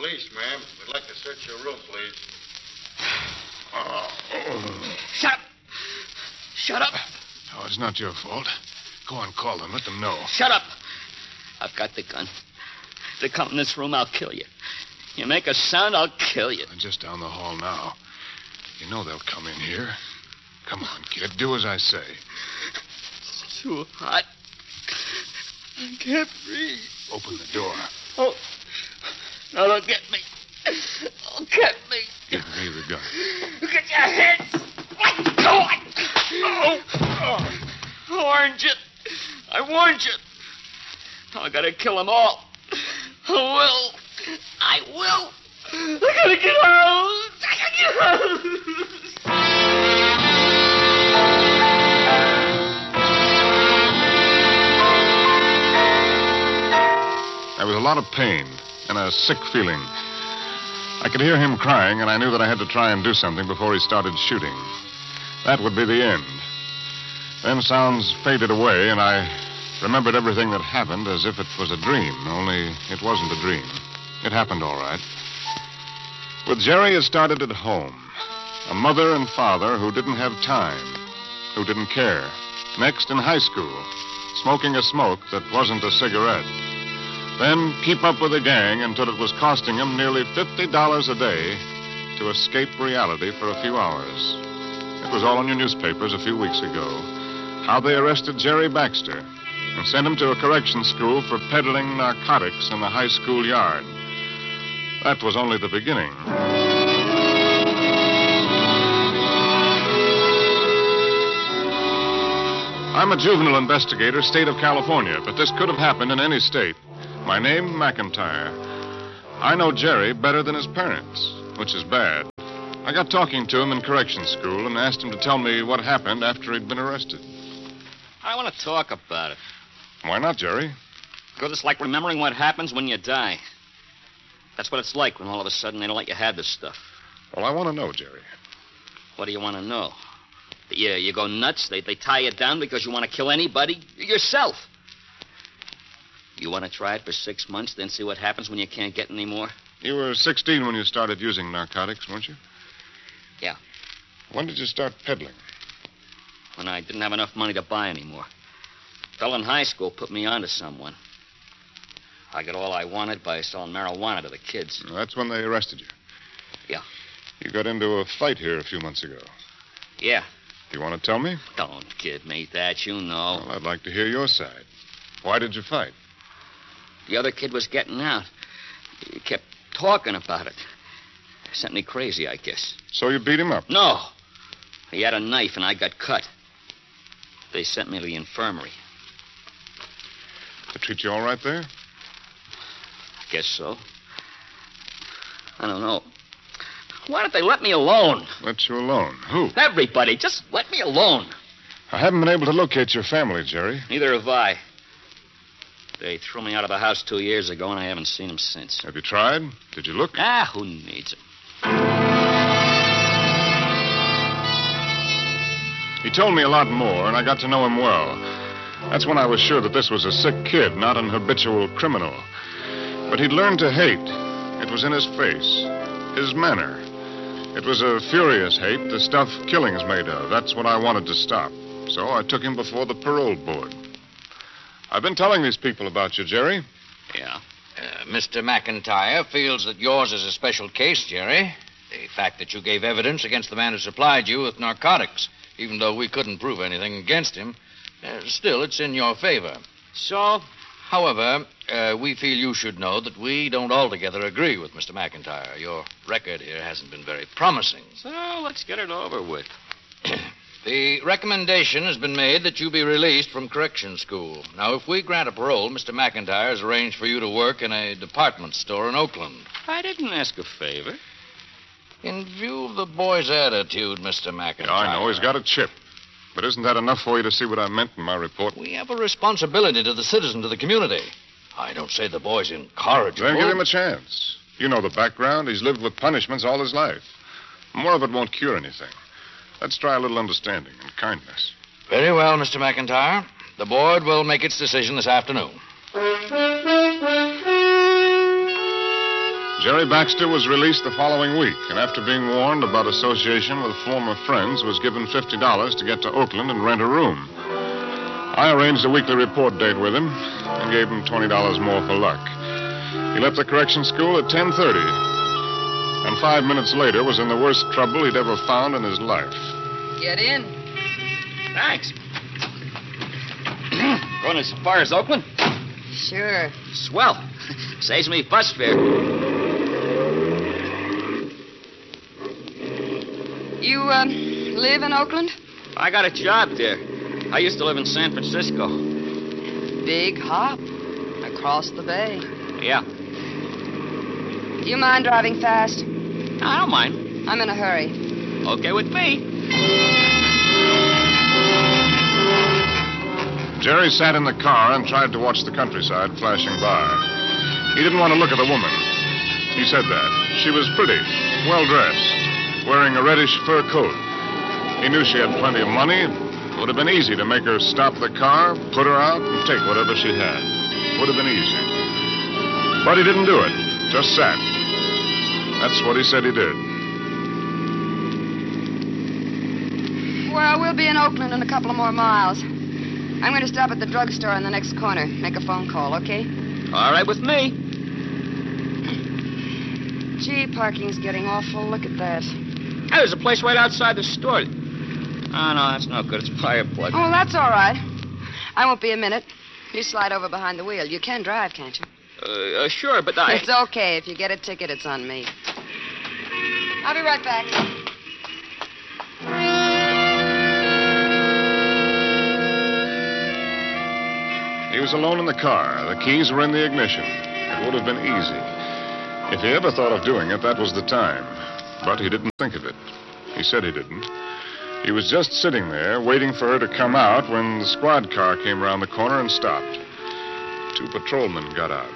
Police, ma'am. We'd like to search your room, please. Shut up! Shut up! Oh, it's not your fault. Go on, call them. Let them know. Shut up! I've got the gun. If they come in this room, I'll kill you. You make a sound, I'll kill you. I'm just down the hall now. You know they'll come in here. Come on, kid. Do as I say. It's too hot. I can't breathe. Open the door. Oh, no, don't get me. Don't get me. Give me the gun. Get your hands. Let go. I warned you. I warned you. Now I gotta kill them all. I will. I gotta get her out. I gotta get her out. There was a lot of pain and a sick feeling. I could hear him crying, and I knew that I had to try and do something before he started shooting. That would be the end. Then sounds faded away, and I remembered everything that happened as if it was a dream, only it wasn't a dream. It happened all right. With Jerry, it started at home. A mother and father who didn't have time, who didn't care. Next, in high school, smoking a smoke that wasn't a cigarette. Then keep up with the gang until it was costing him nearly $50 a day to escape reality for a few hours. It was all in your newspapers a few weeks ago. How they arrested Jerry Baxter and sent him to a correction school for peddling narcotics in the high school yard. That was only the beginning. I'm a juvenile investigator, state of California, but this could have happened in any state. My name, McIntyre. I know Jerry better than his parents, which is bad. I got talking to him in correction school and asked him to tell me what happened after he'd been arrested. I want to talk about it. Why not, Jerry? Because it's like remembering what happens when you die. That's what it's like when all of a sudden they don't let you have this stuff. Well, I want to know, Jerry. What do you want to know? That you go nuts? They tie you down because you want to kill anybody? Yourself. You want to try it for 6 months, then see what happens when you can't get any more? You were 16 when you started using narcotics, weren't you? Yeah. When did you start peddling? When I didn't have enough money to buy anymore. A fellow in high school put me on to someone. I got all I wanted by selling marijuana to the kids. Well, that's when they arrested you. Yeah. You got into a fight here a few months ago. Yeah. Do you want to tell me? Don't kid me that, you know. Well, I'd like to hear your side. Why did you fight? The other kid was getting out. He kept talking about it. Sent me crazy, I guess. So you beat him up? No. He had a knife and I got cut. They sent me to the infirmary. They treat you all right there? I guess so. I don't know. Why don't they let me alone? Let you alone? Who? Everybody. Just let me alone. I haven't been able to locate your family, Jerry. Neither have I. They threw me out of the house 2 years ago, and I haven't seen them since. Have you tried? Did you look? Who needs them? He told me a lot more, and I got to know him well. That's when I was sure that this was a sick kid, not an habitual criminal. But he'd learned to hate. It was in his face, his manner. It was a furious hate, the stuff killing's made of. That's what I wanted to stop. So I took him before the parole board. I've been telling these people about you, Jerry. Yeah. Mr. McIntyre feels that yours is a special case, Jerry. The fact that you gave evidence against the man who supplied you with narcotics, even though we couldn't prove anything against him, still, it's in your favor. So? However, we feel you should know that we don't altogether agree with Mr. McIntyre. Your record here hasn't been very promising. So let's get it over with. The recommendation has been made that you be released from correction school. Now, if we grant a parole, Mr. McIntyre has arranged for you to work in a department store in Oakland. I didn't ask a favor. In view of the boy's attitude, Mr. McIntyre... Yeah, I know. He's got a chip. But isn't that enough for you to see what I meant in my report? We have a responsibility to the citizens of the community. I don't say the boy's incorrigible. Then give him a chance. You know the background. He's lived with punishments all his life. More of it won't cure anything. Let's try a little understanding and kindness. Very well, Mr. McIntyre. The board will make its decision this afternoon. Jerry Baxter was released the following week, and after being warned about association with former friends, was given $50 to get to Oakland and rent a room. I arranged a weekly report date with him and gave him $20 more for luck. He left the correction school at 10:30, and 5 minutes later was in the worst trouble he'd ever found in his life. Get in. Thanks. Going as far as Oakland? Sure. Swell. Saves me bus fare. You, live in Oakland? I got a job there. I used to live in San Francisco. Big hop. Across the bay. Yeah. Do you mind driving fast? I don't mind. I'm in a hurry. Okay with me. Jerry sat in the car and tried to watch the countryside flashing by. He didn't want to look at the woman. He said that. She was pretty, well-dressed, wearing a reddish fur coat. He knew she had plenty of money. It would have been easy to make her stop the car, put her out, and take whatever she had. Would have been easy. But he didn't do it. Just sat. That's what he said he did. Well, we'll be in Oakland in a couple of more miles. I'm going to stop at the drugstore on the next corner. Make a phone call, okay? All right with me. Gee, parking's getting awful. Look at that. Hey, there's a place right outside the store. Oh, no, that's no good. It's a fire plug. Oh, that's all right. I won't be a minute. You slide over behind the wheel. You can drive, can't you? Sure, but I... It's okay. If you get a ticket, it's on me. I'll be right back. He was alone in the car. The keys were in the ignition. It would have been easy. If he ever thought of doing it, that was the time. But he didn't think of it. He said he didn't. He was just sitting there, waiting for her to come out when the squad car came around the corner and stopped. 2 patrolmen got out.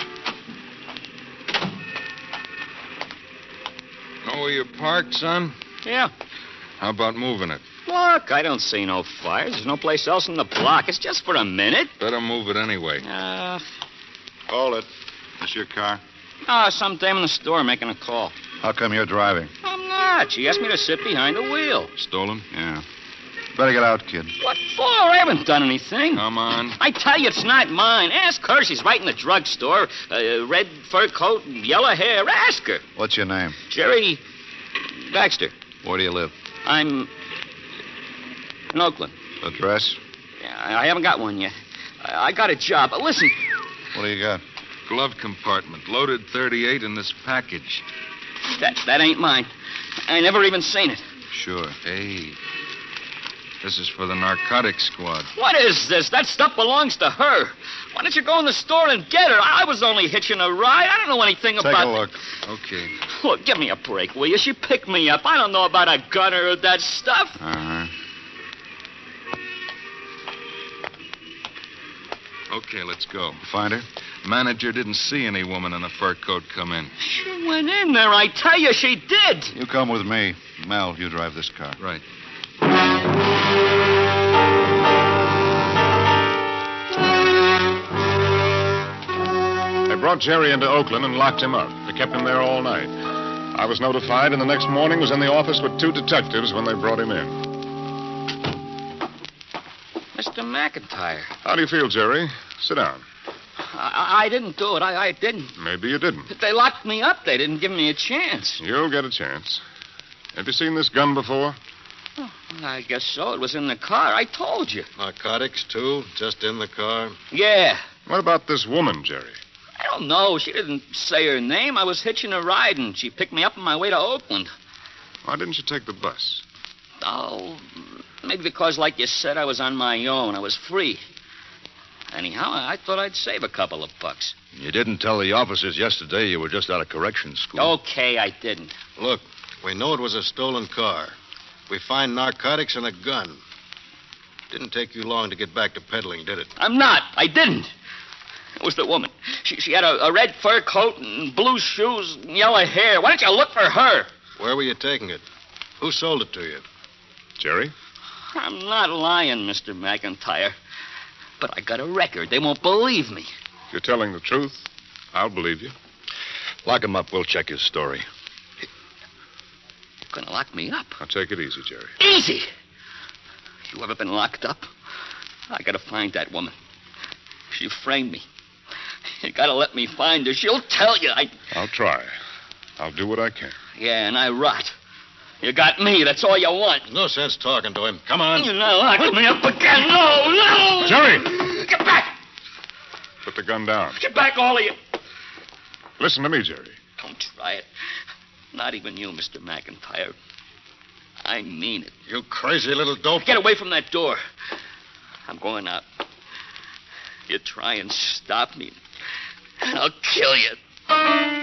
Know where you're parked, son? Yeah. How about moving it? Look, I don't see no fires. There's no place else in the block. It's just for a minute. Better move it anyway. Hold it. This your car? Some dame in the store making a call. How come you're driving? I'm not. She asked me to sit behind the wheel. Stolen? Yeah. Better get out, kid. What for? I haven't done anything. Come on. I tell you, it's not mine. Ask her. She's right in the drugstore. Red fur coat and yellow hair. Ask her. What's your name? Jerry Baxter. Where do you live? I'm in Oakland. Address? Yeah, I haven't got one yet. I got a job. But listen. What do you got? Glove compartment. Loaded 38 in this package. That ain't mine. I never even seen it. Sure. Hey. This is for the narcotics squad. What is this? That stuff belongs to her. Why don't you go in the store and get her? I was only hitching a ride. I don't know anything about... Take a look. Okay. Look, give me a break, will you? She picked me up. I don't know about a gun or that stuff. Uh-huh. Okay, let's go. You find her? Manager didn't see any woman in a fur coat come in. She went in there. I tell you, she did. You come with me. Mel, you drive this car. Right. They brought Jerry into Oakland and locked him up. They kept him there all night. I was notified, and the next morning was in the office with 2 detectives when they brought him in. Mr. McIntyre. How do you feel, Jerry? Sit down. I didn't do it. I didn't. Maybe you didn't. They locked me up. They didn't give me a chance. You'll get a chance. Have you seen this gun before? Oh, I guess so. It was in the car. I told you. Narcotics, too? Just in the car? Yeah. What about this woman, Jerry? I don't know. She didn't say her name. I was hitching a ride, and she picked me up on my way to Oakland. Why didn't you take the bus? Oh, maybe because, like you said, I was on my own. I was free. Anyhow, I thought I'd save a couple of bucks. You didn't tell the officers yesterday you were just out of correction school. Okay, I didn't. Look, we know it was a stolen car. We find narcotics and a gun. Didn't take you long to get back to peddling, did it? I'm not. I didn't. It was the woman. She had a red fur coat and blue shoes and yellow hair. Why don't you look for her? Where were you taking it? Who sold it to you? Jerry? I'm not lying, Mr. McIntyre. But I got a record. They won't believe me. If you're telling the truth, I'll believe you. Lock him up. We'll check his story. You're going to lock me up? Now, take it easy, Jerry. Easy! You ever been locked up? I got to find that woman. She framed me. You got to let me find her. She'll tell you. I'll try. I'll do what I can. Yeah, and I rot. You got me. That's all you want. No sense talking to him. Come on. You're not locking me up again. No! Jerry! Get back! Put the gun down. Get back, all of you. Listen to me, Jerry. Don't try it. Not even you, Mr. McIntyre. I mean it. You crazy little dope. Get away from that door. I'm going out. You try and stop me, and I'll kill you.